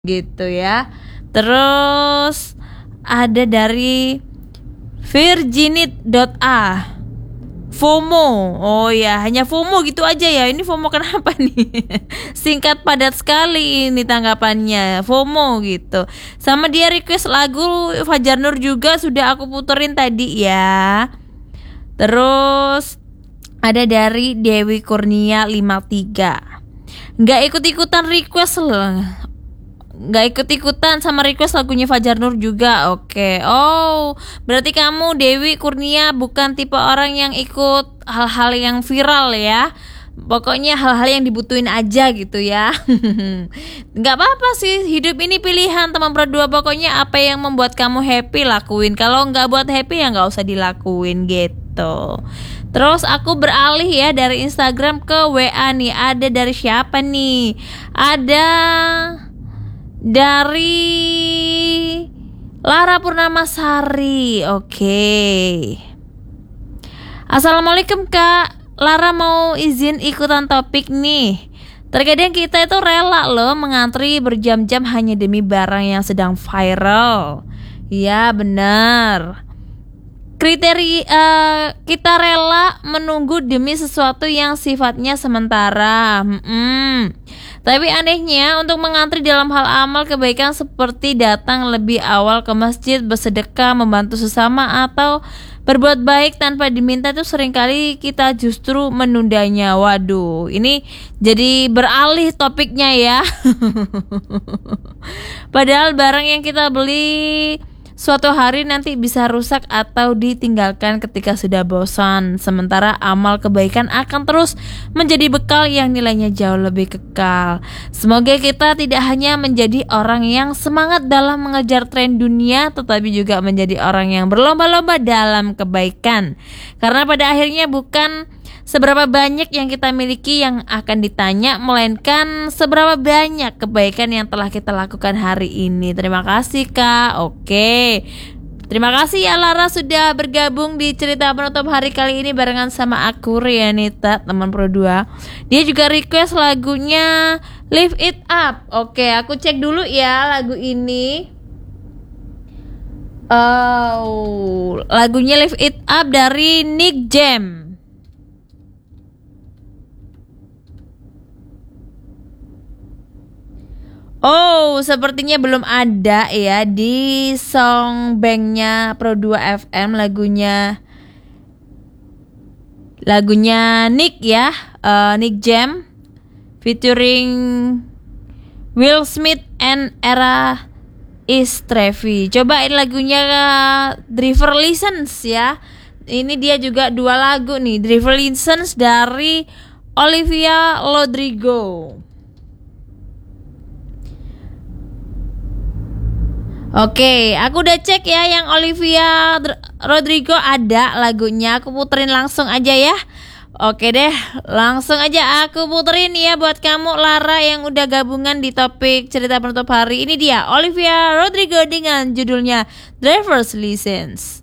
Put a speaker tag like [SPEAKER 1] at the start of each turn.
[SPEAKER 1] gitu ya. Terus ada dari Virginit.a, FOMO. Oh ya, hanya FOMO gitu aja ya. Ini FOMO kenapa nih? Singkat padat sekali ini tanggapannya. FOMO gitu. Sama dia request lagu Fajar Nur juga sudah aku puterin tadi ya. Terus ada dari Dewi Kurnia 53. Nggak ikut-ikutan request loh. Nggak ikut-ikutan sama request lagunya Fajar Nur juga. Oke. Oh, berarti kamu Dewi Kurnia bukan tipe orang yang ikut hal-hal yang viral ya. Pokoknya hal-hal yang dibutuhin aja gitu ya. Nggak apa-apa sih, hidup ini pilihan teman berdua. Pokoknya apa yang membuat kamu happy lakuin. Kalau nggak buat happy ya nggak usah dilakuin gitu. Terus aku beralih ya dari Instagram ke WA nih. Ada dari siapa nih? Ada dari Lara Purnamasari. Oke. Assalamualaikum Kak. Lara mau izin ikutan topik nih. Terkadang kita itu rela loh mengantri berjam-jam hanya demi barang yang sedang viral. Ya benar. Kita rela menunggu demi sesuatu yang sifatnya sementara. Tapi anehnya untuk mengantri dalam hal amal kebaikan seperti datang lebih awal ke masjid, bersedekah, membantu sesama, atau berbuat baik tanpa diminta itu seringkali kita justru menundanya. Waduh, ini jadi beralih topiknya ya. Padahal barang yang kita beli suatu hari nanti bisa rusak atau ditinggalkan ketika sudah bosan. Sementara amal kebaikan akan terus menjadi bekal yang nilainya jauh lebih kekal. Semoga kita tidak hanya menjadi orang yang semangat dalam mengejar tren dunia, tetapi juga menjadi orang yang berlomba-lomba dalam kebaikan. Karena pada akhirnya bukan seberapa banyak yang kita miliki yang akan ditanya, melainkan seberapa banyak kebaikan yang telah kita lakukan hari ini. Terima kasih Kak. Oke. Terima kasih ya Lara sudah bergabung di cerita penutup hari kali ini barengan sama aku Rianita, teman Pro 2. Dia juga request lagunya Lift It Up. Oke, aku cek dulu ya lagu ini. Lagunya Lift It Up dari Nick Jam. Oh, sepertinya belum ada ya di songbanknya Pro 2 FM lagunya Nick ya, Nick Jam featuring Will Smith and Era Is Trevi. Cobain lagunya Driver License ya. Ini dia juga dua lagu nih, Driver License dari Olivia Rodrigo. Oke, aku udah cek ya yang Olivia Rodrigo ada lagunya. Aku puterin langsung aja ya. Oke deh, langsung aja aku puterin ya buat kamu Lara yang udah gabungan di topik cerita penutup hari. Ini dia Olivia Rodrigo dengan judulnya Driver's License.